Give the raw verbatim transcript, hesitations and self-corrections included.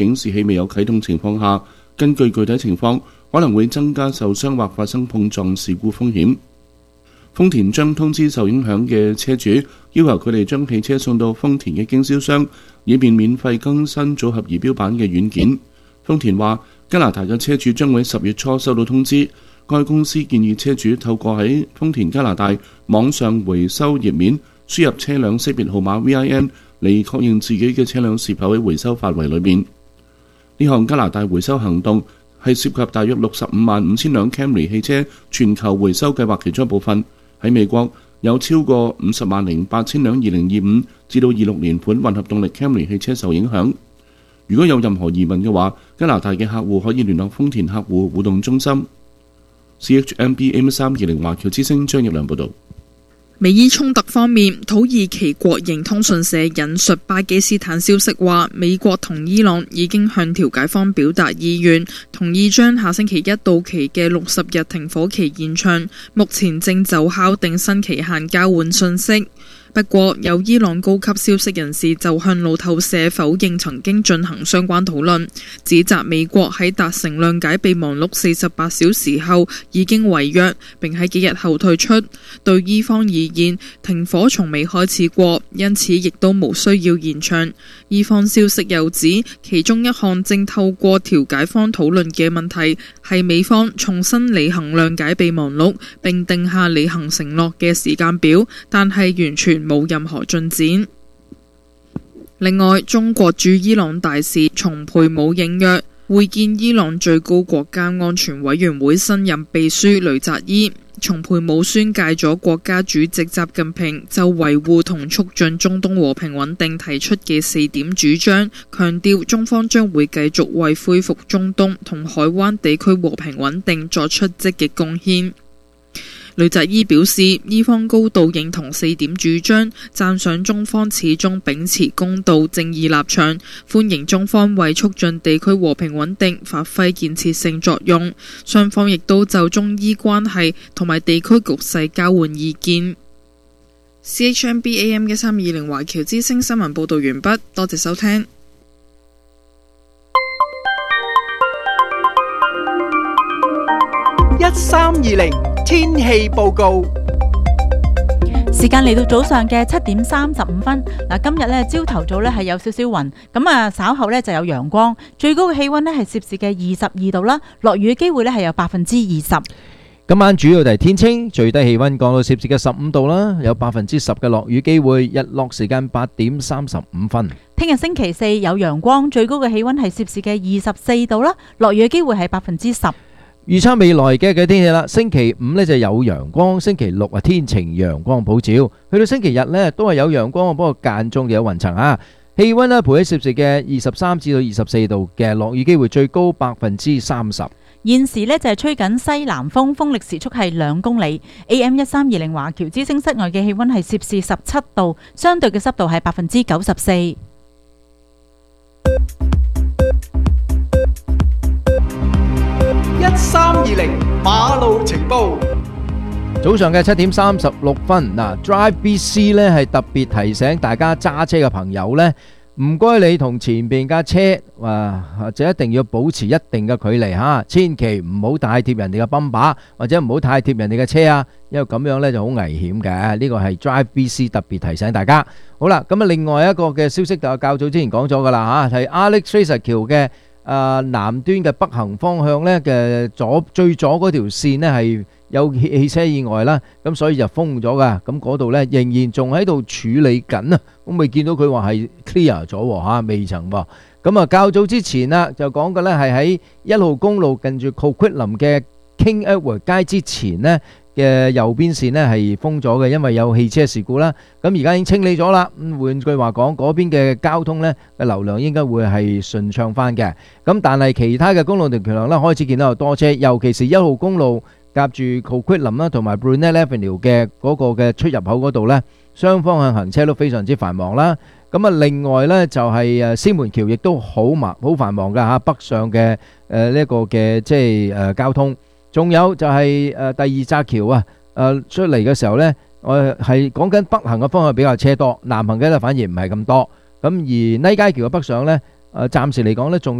警示器未有啟動情況下，根據具體情況，可能會增加受傷或發生碰撞事故風險。豐田將通知受影響嘅車主，要求佢哋將汽車送到豐田嘅經銷商，以便免費更新組合儀表板嘅軟件。豐田話，加拿大嘅車主將會喺十月初收到通知。該公司建議車主透過喺豐田加拿大網上回收頁面輸入車輛識別號碼 V I N 嚟確認自己嘅車輛是否喺回收範圍裏面。呢項加拿大回收行動係涉及大約六十五萬五千輛 Camry 汽車全球回收計劃其中一部分。喺美國有超過五十萬零八千輛二零二五至到二六年款混合動力 Camry 汽車受影響。如果有任何疑問嘅話，加拿大嘅客戶可以聯絡豐田客戶互動中心。C H M B A M 三二零華僑之聲張業良報導。 美伊衝突方面，土耳其國營通訊社引述巴基斯坦消息話，美國同伊朗已經向調解方表達意願，同意將下星期一到期嘅六十日停火期延長，目前正就敲定新期限交換信息。不過，有伊朗高級消息人士就向路透社否認曾經進行相關討論，指責美國喺達成諒解備忘錄四十八小時後已經違約，並喺幾日後退出。對伊方而言，停火從未開始過，因此亦都無需要延長。伊方消息又指，其中一項正透過調解方討論嘅問題係美方重新履行諒解備忘錄，並定下履行承諾嘅時間表，但係完全冇任何進展。另外，中國駐伊朗大使叢培武應約會見伊朗最高國家安全委員會新任秘書雷澤伊。叢培武宣介咗國家主席習近平就維護同促進中東和平穩定提出嘅四點主張，強調中方將會繼續為恢復中東同海灣地區和平穩定作出積極貢獻。雷澤伊表示，伊方高度認同四點主張，讚賞中方始終秉持公道正義立場，歡迎中方為促進地區和平穩定發揮建設性作用。雙方亦都就中伊關係同埋地區局勢交換意見。C H M B A M 一三二零華僑之聲新聞報道完畢，多謝收聽。 一三二零天氣報告， 時間嚟到早上嘅七點三十五分。嗱，今日咧朝頭早咧係有少少雲，咁啊稍後咧就有陽光，最高嘅氣溫咧係攝氏嘅二十二度啦，落雨嘅機會咧係有百分之二十。 今晚主要就係天清，最低氣溫降到攝氏嘅十五度啦，有百分之十嘅落雨機會，日落時間八點三十五分。 聽日星期四有陽光，最高嘅氣溫係攝氏嘅二十四度啦，落雨嘅機會係百分之十。 預測未來嘅嘅天氣啦，星期五呢就有陽光，星期六啊天晴陽光普照，去到星期日呢都係有陽光，不過間中有雲層啊。氣溫呢徘徊喺攝氏嘅二十三至到二十四度嘅，落雨機會最高百分之三十。 現時呢就係吹緊西南風，風力時速係兩公里。A M 一三二零華僑之聲室外嘅氣溫係攝氏十七度，相對嘅濕度係百分之九十四。 一三二零馬路情報， 早上嘅七點三十六分，嗱 Drive B C 呢係特別提醒大家揸車嘅朋友呢，唔該你同前邊架車啊，或者一定要保持一定嘅距離吓，千祈唔好太貼人哋嘅泵把，或者唔好太貼人哋嘅車啊，因為咁樣呢就好危險嘅。呢個係 Drive B C 特別提醒大家。好啦，咁啊另外一個嘅消息就係較早之前講咗噶啦吓，係 Alex Fraser 橋嘅。誒南端嘅北行方向呢嘅左最左嗰條線呢係有汽汽車意外啦，咁所以就封咗噶，咁嗰度呢仍然仲喺度處理緊啊，咁未見到佢話係 clear 咗嚇，未曾喎。咁啊較早之前啦就講嘅呢係喺一號公路近住 Coquitlam 嘅 King Edward 街之前呢嘅右邊線呢係封咗嘅，因為有汽車事故啦。咁而家已經清理咗啦。咁換句話講，嗰邊嘅交通呢嘅流量應該會係順暢翻嘅。咁但係其他嘅公路同橋梁呢開始見到有多車，尤其是一號公路夾住 Coquitlam 啦同埋 Brunel Avenue 嘅嗰個嘅出入口嗰度呢，雙方向行車都非常之繁忙啦。咁啊，另外呢就係誒獅門橋亦都好忙好繁忙㗎嚇，北上嘅誒呢一個嘅即係誒交通。仲有就係誒第二紮橋啊，誒出嚟嘅時候呢，我係講緊北行嘅方向比較車多，南行嘅咧反而唔係咁多。咁而呢街橋嘅北上呢， 誒暫時嚟講咧，仲